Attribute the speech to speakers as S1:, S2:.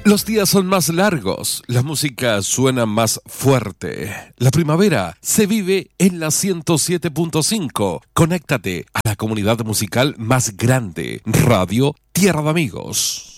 S1: Los días son más largos, la música suena más fuerte. La primavera se vive en la 107.5. Conéctate a la comunidad musical más grande, Radio Tierra de Amigos.